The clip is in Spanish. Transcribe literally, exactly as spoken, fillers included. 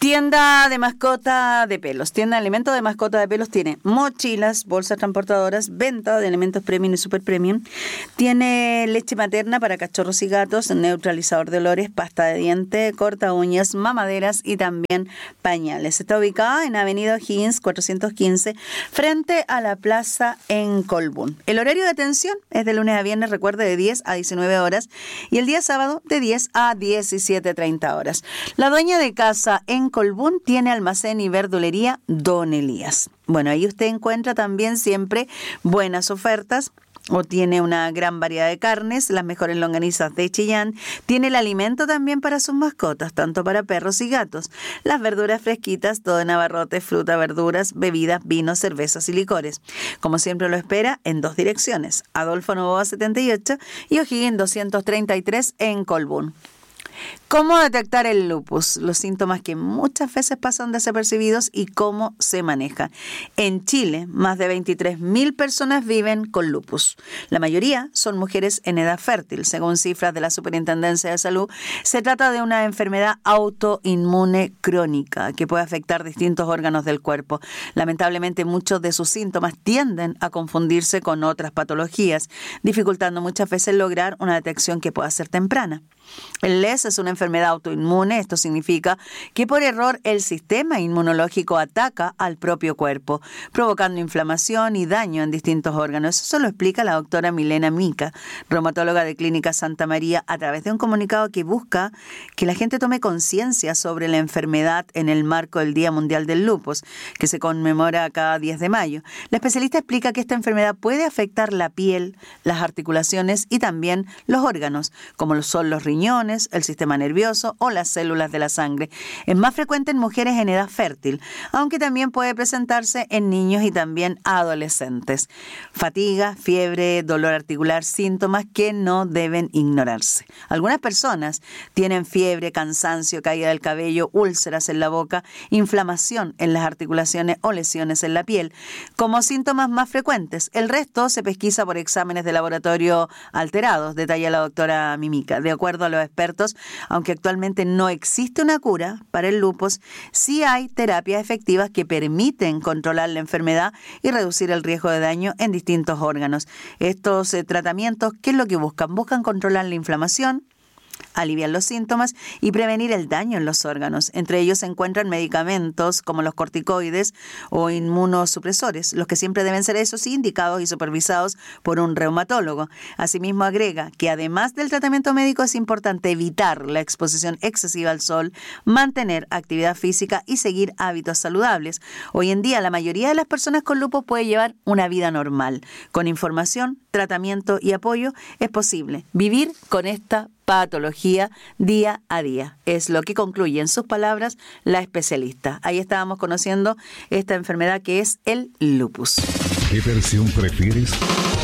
Tienda de mascota de pelos. Tienda de alimentos de mascota de pelos. Tiene mochilas, bolsas transportadoras, venta de elementos premium y super premium. Tiene leche materna para cachorros y gatos, neutralizador de olores, pasta de diente, corta uñas, mamaderas y también pañales. Está ubicada en Avenida O'Higgins cuatrocientos quince, frente a la plaza en Colbún. El horario de atención es de lunes a viernes, recuerde, de diez a diecinueve horas, y el día sábado de diez a diecisiete treinta horas. La dueña de casa en Colbún tiene almacén y verdulería Don Elías. Bueno, ahí usted encuentra también siempre buenas ofertas, o tiene una gran variedad de carnes, las mejores longanizas de Chillán. Tiene el alimento también para sus mascotas, tanto para perros y gatos. Las verduras fresquitas, todo en abarrotes, fruta, verduras, bebidas, vinos, cervezas y licores. Como siempre lo espera, en dos direcciones, Adolfo Novoa setenta y ocho y O'Higgins doscientos treinta y tres en Colbún. ¿Cómo detectar el lupus? Los síntomas que muchas veces pasan desapercibidos y cómo se maneja. En Chile, más de veintitrés mil personas viven con lupus. La mayoría son mujeres en edad fértil. Según cifras de la Superintendencia de Salud, se trata de una enfermedad autoinmune crónica que puede afectar distintos órganos del cuerpo. Lamentablemente, muchos de sus síntomas tienden a confundirse con otras patologías, dificultando muchas veces lograr una detección que pueda ser temprana. El L E S es una enfermedad autoinmune. Esto significa que por error el sistema inmunológico ataca al propio cuerpo, provocando inflamación y daño en distintos órganos. Eso lo explica la doctora Milena Mica, reumatóloga de Clínica Santa María, a través de un comunicado que busca que la gente tome conciencia sobre la enfermedad en el marco del Día Mundial del Lupus, que se conmemora cada diez de mayo. La especialista explica que esta enfermedad puede afectar la piel, las articulaciones y también los órganos, como lo son los riñones, el sistema nervioso o las células de la sangre. Es más frecuente en mujeres en edad fértil, aunque también puede presentarse en niños y también adolescentes. Fatiga, fiebre, dolor articular, síntomas que no deben ignorarse. Algunas personas tienen fiebre, cansancio, caída del cabello, úlceras en la boca, inflamación en las articulaciones o lesiones en la piel como síntomas más frecuentes. El resto se pesquisa por exámenes de laboratorio alterados, detalla la doctora Mimica. De acuerdo a los expertos, aunque actualmente no existe una cura para el lupus, sí hay terapias efectivas que permiten controlar la enfermedad y reducir el riesgo de daño en distintos órganos. Estos eh, tratamientos, ¿qué es lo que buscan? Buscan controlar la inflamación, aliviar los síntomas y prevenir el daño en los órganos. Entre ellos se encuentran medicamentos como los corticoides o inmunosupresores, los que siempre deben ser, eso sí, indicados y supervisados por un reumatólogo. Asimismo, agrega que además del tratamiento médico es importante evitar la exposición excesiva al sol, mantener actividad física y seguir hábitos saludables. Hoy en día, la mayoría de las personas con lupus puede llevar una vida normal. Con información, tratamiento y apoyo es posible vivir con esta patología día a día. Es lo que concluye en sus palabras la especialista. Ahí estábamos conociendo esta enfermedad que es el lupus. ¿Qué versión prefieres?